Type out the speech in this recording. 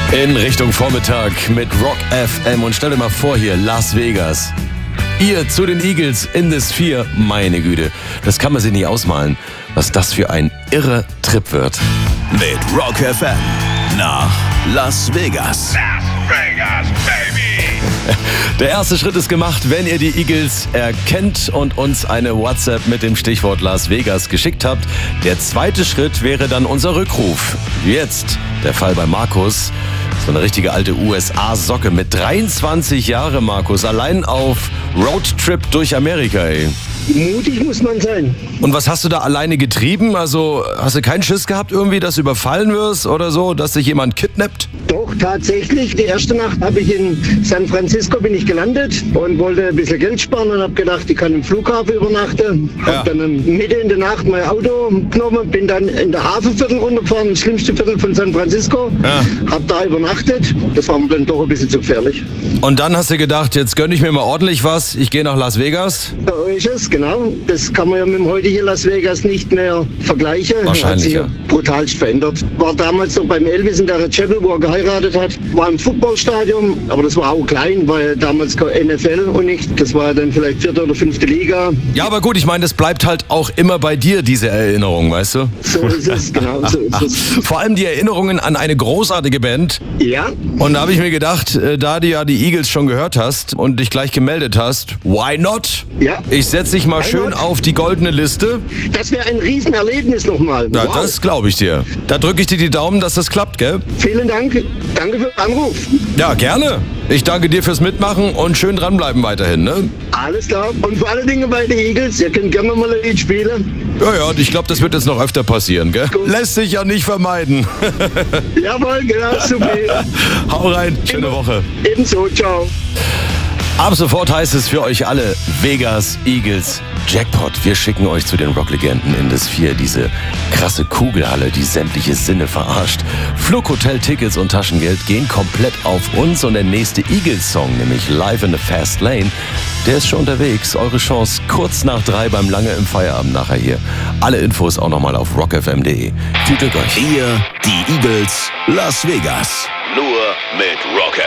In Richtung Vormittag mit Rock FM und stell dir mal vor hier, Las Vegas. Ihr zu den Eagles in das 4, meine Güte, das kann man sich nicht ausmalen, was das für ein irrer Trip wird. Mit Rock FM nach Las Vegas. Las Vegas, baby! Der erste Schritt ist gemacht, wenn ihr die Eagles erkennt und uns eine WhatsApp mit dem Stichwort Las Vegas geschickt habt. Der zweite Schritt wäre dann unser Rückruf. Jetzt der Fall bei Markus. So eine richtige alte USA-Socke mit 23 Jahren, Markus. Allein auf Roadtrip durch Amerika, ey. Mutig muss man sein. Und was hast du da alleine getrieben? Also hast du keinen Schiss gehabt irgendwie, dass du überfallen wirst oder so, dass dich jemand kidnappt? Doch, tatsächlich. Die erste Nacht habe ich in San Francisco bin ich gelandet und wollte ein bisschen Geld sparen und habe gedacht, ich kann im Flughafen übernachten. Ja. Habe dann Mitte in der Nacht mein Auto genommen, bin dann in der Hafenviertel runtergefahren, das schlimmste Viertel von San Francisco. Ja. Habe da übernachtet. Das war mir dann doch ein bisschen zu gefährlich. Und dann hast du gedacht, jetzt gönn ich mir mal ordentlich was. Ich gehe nach Las Vegas. So ist es, genau. Das kann man ja mit dem heutigen Las Vegas nicht mehr vergleichen. Wahrscheinlich, Hat sich ja. brutalst verändert. War damals noch beim Elvis in der Chapel, wo er geheiratet hat. War im Footballstadion, aber das war auch klein, weil damals keine NFL und nicht. Das war dann vielleicht 4. oder 5. Liga. Ja, aber gut, ich meine, das bleibt halt auch immer bei dir, diese Erinnerung, weißt du? So ist es, genau. So ist es. Vor allem die Erinnerungen an eine großartige Band. Ja, Und da habe ich mir gedacht, da du ja die Eagles schon gehört hast und dich gleich gemeldet hast, why not? Ja. Ich setze dich mal Why schön not? auf die goldene Liste. das wäre ein Riesenerlebnis nochmal. Na, Wow. das glaube ich dir. Da drücke ich dir die Daumen, dass das klappt, gell? Vielen Dank. Danke für den Anruf. Ja, gerne. Ich danke dir fürs Mitmachen und schön dranbleiben weiterhin, ne? Alles klar. Und vor allen Dingen bei den Eagles, ihr könnt gerne mal ein Lied spielen. Ja, ja, und ich glaube, das wird jetzt noch öfter passieren, gell? Gut. Lässt sich ja nicht vermeiden. Jawohl, genau, super. Hau rein, schöne Woche. Ebenso, ciao. Ab sofort heißt es für euch alle Vegas Eagles Jackpot. Wir schicken euch zu den Rocklegenden in das 4, diese krasse Kugelhalle, die sämtliche Sinne verarscht. Flughotel-Tickets und Taschengeld gehen komplett auf uns und der nächste Eagles-Song, nämlich Live in the Fast Lane, der ist schon unterwegs. Eure Chance kurz nach 3 beim Lange im Feierabend nachher hier. Alle Infos auch nochmal auf rockfm.de. Viel Glück euch. Hier die Eagles Las Vegas. Nur mit Rock FM.